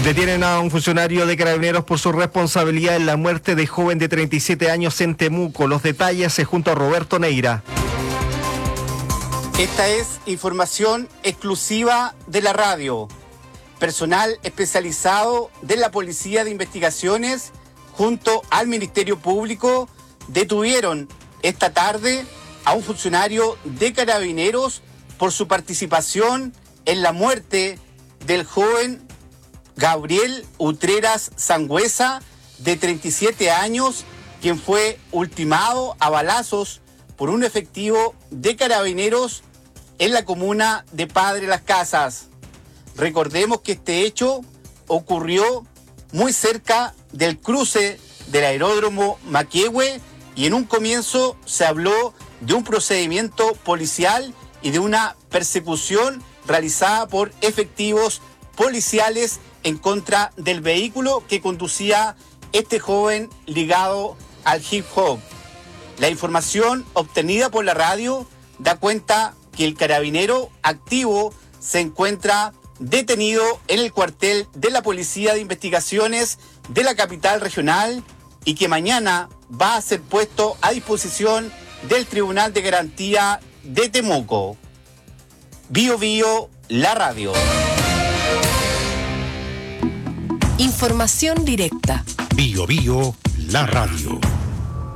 Detienen a un funcionario de Carabineros por su responsabilidad en la muerte de joven de 37 años en Temuco. Los detalles junto a Roberto Neira. Esta es información exclusiva de la radio. Personal especializado de la Policía de Investigaciones junto al Ministerio Público detuvieron esta tarde a un funcionario de Carabineros por su participación en la muerte del joven Gabriel Utreras Sangüesa, de 37 años, quien fue ultimado a balazos por un efectivo de Carabineros en la comuna de Padre Las Casas. Recordemos que este hecho ocurrió muy cerca del cruce del aeródromo Maquehue y en un comienzo se habló de un procedimiento policial y de una persecución realizada por efectivos policiales en contra del vehículo que conducía este joven ligado al hip hop. La información obtenida por la radio da cuenta que el carabinero activo se encuentra detenido en el cuartel de la Policía de Investigaciones de la capital regional y que mañana va a ser puesto a disposición del Tribunal de Garantía de Temuco. Bio Bio, la radio. Información directa. Bio Bio, la radio.